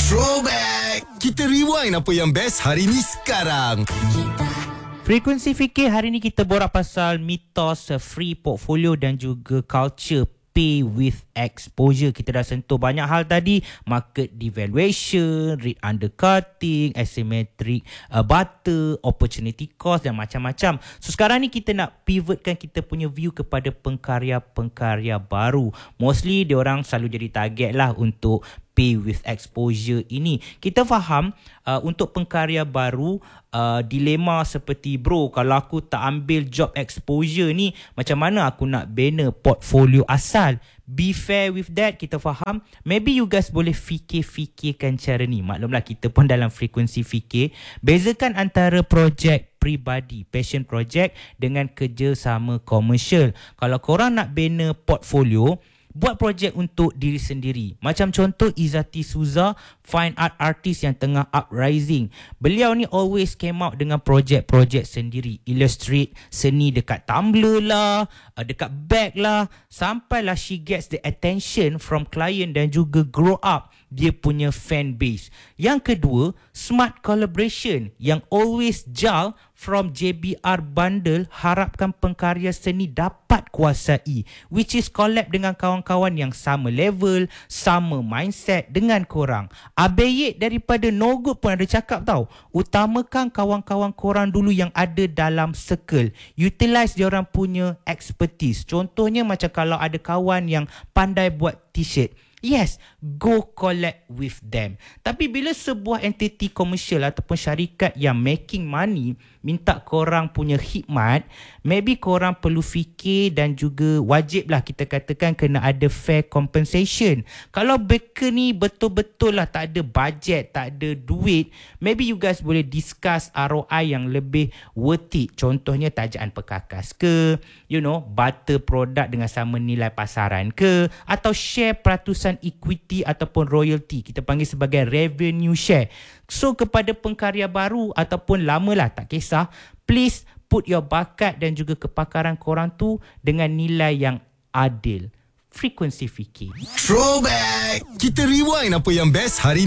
Throwback. Kita rewind apa yang best hari ni sekarang. Frekuensi fikir hari ni kita borak pasal mitos free portfolio dan juga culture pay with exposure. Kita dah sentuh banyak hal tadi, market devaluation, rate undercutting, asymmetric barter, opportunity cost dan macam-macam. So sekarang ni kita nak pivotkan kita punya view kepada pengkarya-pengkarya baru. Mostly diorang selalu jadi target lah untuk pay with exposure ini. Kita faham untuk pengkarya baru dilema seperti bro, kalau aku tak ambil job exposure ni, macam mana aku nak bina portfolio asal? Be fair with that, kita faham. Maybe you guys boleh fikirkan cara ni. Maklumlah kita pun dalam frekuensi fikir. Bezakan antara projek pribadi, passion project dengan kerjasama komersial. Kalau korang nak bina portfolio, buat projek untuk diri sendiri. Macam contoh Izzati Souza, fine art artist yang tengah uprising. Beliau ni always came out dengan projek-projek sendiri. Illustrate seni dekat Tumblr lah, dekat bag lah. Sampailah she gets the attention from client dan juga grow up dia punya fan base. Yang kedua, smart collaboration yang always jal from JBR bundle, harapkan pengkarya seni dapat kuasai, which is collab dengan kawan-kawan yang sama level, sama mindset dengan korang. Abeyek daripada No Good pun ada cakap tau, utamakan kawan-kawan korang dulu yang ada dalam circle. Utilize diorang punya expertise. Contohnya macam kalau ada kawan yang pandai buat t-shirt, yes, go collab with them. Tapi bila sebuah entiti komersial ataupun syarikat yang making money minta korang punya khidmat, maybe korang perlu fikir dan juga wajiblah kita katakan kena ada fair compensation. Kalau baker ni betul-betul lah tak ada budget, tak ada duit, maybe you guys boleh discuss ROI yang lebih worth it. Contohnya tajaan perkakas ke, barter produk dengan sama nilai pasaran ke, atau share peratusan equity ataupun royalty, kita panggil sebagai revenue share. So kepada pengkarya baru ataupun lama lah, tak kisah, please put your bakat dan juga kepakaran korang tu dengan nilai yang adil. Frekuensi fikir. Throwback. Kita rewind apa yang best hari ni